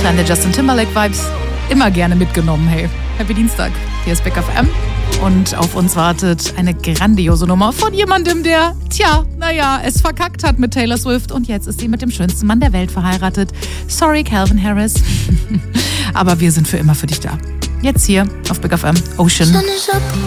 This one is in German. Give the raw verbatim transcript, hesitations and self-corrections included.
Kleine Justin Timberlake-Vibes. Immer gerne mitgenommen, hey. Happy Dienstag. Hier ist Big F M. Und auf uns wartet eine grandiose Nummer von jemandem, der, tja, naja, es verkackt hat mit Taylor Swift. Und jetzt ist sie mit dem schönsten Mann der Welt verheiratet. Sorry, Calvin Harris. Aber wir sind für immer für dich da. Jetzt hier auf Big F M. Ocean.